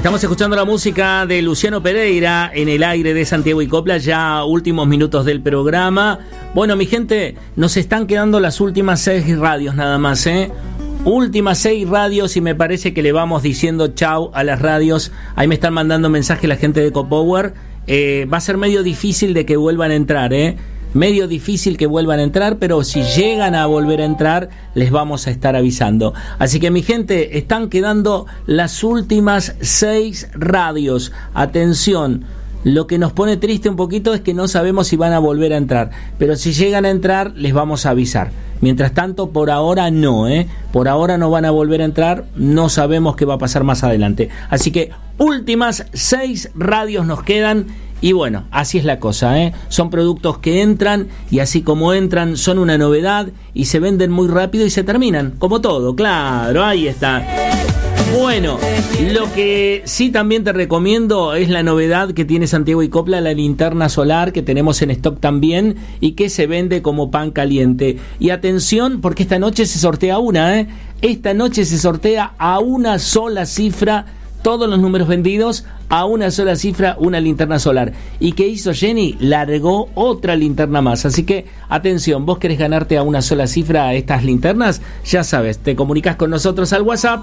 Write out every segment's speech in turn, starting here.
Estamos escuchando la música de Luciano Pereira en el aire de Santiago y Copla, ya últimos minutos del programa. Bueno, mi gente, nos están quedando las últimas 6 radios nada más, Últimas 6 radios y me parece que le vamos diciendo chau a las radios. Ahí me están mandando mensajes la gente de EcoPower. Va a ser medio difícil de que vuelvan a entrar, medio difícil que vuelvan a entrar, pero si llegan a volver a entrar les vamos a estar avisando. Así que mi gente, están quedando las últimas 6 radios. Atención, lo que nos pone triste un poquito es que no sabemos si van a volver a entrar, pero si llegan a entrar les vamos a avisar. Mientras tanto, por ahora no, por ahora no van a volver a entrar, no sabemos qué va a pasar más adelante. Así que últimas 6 radios nos quedan. Y bueno, así es la cosa, Son productos que entran y así como entran son una novedad y se venden muy rápido y se terminan, como todo, claro, ahí está. Bueno, lo que sí también te recomiendo es la novedad que tiene Santiago y Copla, la linterna solar que tenemos en stock también y que se vende como pan caliente. Y atención, porque esta noche se sortea una, Esta noche se sortea a una sola cifra. Todos los números vendidos a una sola cifra, una linterna solar. ¿Y qué hizo Jenny? Largó otra linterna más. Así que, atención, vos querés ganarte a una sola cifra estas linternas, ya sabes, te comunicas con nosotros al WhatsApp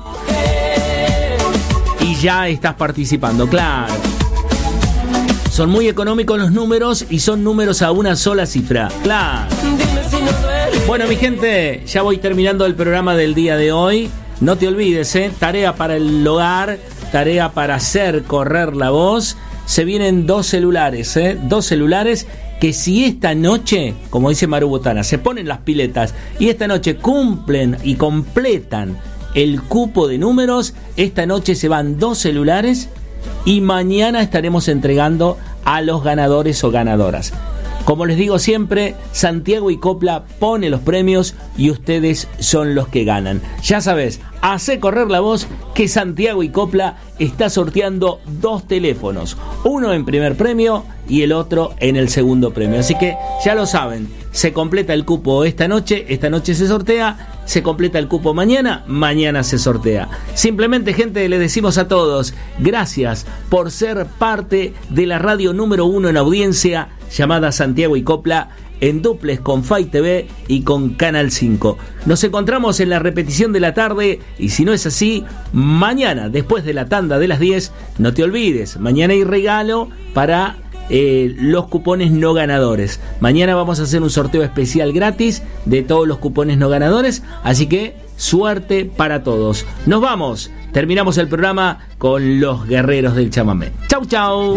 y ya estás participando, claro. Son muy económicos los números y son números a una sola cifra, claro. Bueno, mi gente, ya voy terminando el programa del día de hoy. No te olvides, tarea para el hogar, tarea para hacer correr la voz. Se vienen 2 celulares, 2 celulares que si esta noche, como dice Maru Botana, se ponen las piletas y esta noche cumplen y completan el cupo de números, esta noche se van 2 celulares y mañana estaremos entregando a los ganadores o ganadoras. Como les digo siempre, Santiago y Copla pone los premios y ustedes son los que ganan. Ya sabes, hace correr la voz que Santiago y Copla está sorteando 2 teléfonos. Uno en primer premio y el otro en el segundo premio. Así que ya lo saben, se completa el cupo esta noche se sortea. Se completa el cupo mañana se sortea. Simplemente, gente, les decimos a todos, gracias por ser parte de la radio número 1 en audiencia, llamada Santiago y Copla, en duplex con Fai TV y con Canal 5. Nos encontramos en la repetición de la tarde y si no es así, mañana, después de la tanda de las 10, no te olvides, mañana hay regalo para los cupones no ganadores. Mañana vamos a hacer un sorteo especial gratis de todos los cupones no ganadores, así que suerte para todos. Nos vamos, terminamos el programa con los guerreros del chamamé. Chau, chau.